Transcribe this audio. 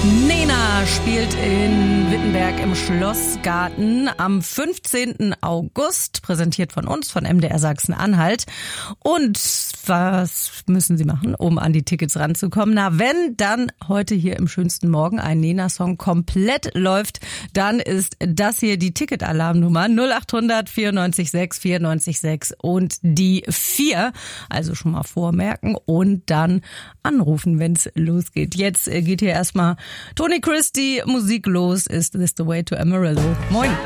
Nena spielt in Wittenberg im Schlossgarten am 15. August, präsentiert von uns, von MDR Sachsen-Anhalt. Und was müssen Sie machen, um an die Tickets ranzukommen? Na, wenn dann heute hier im schönsten Morgen ein Nena-Song komplett läuft, dann ist das hier die Ticket-Alarmnummer 0800 94 6 94 6 und die 4. Also schon mal vormerken und dann anrufen, wenn es losgeht. Jetzt geht hier erstmal Tony Christie Musik los. Ist This the Way to Amarillo? Moin.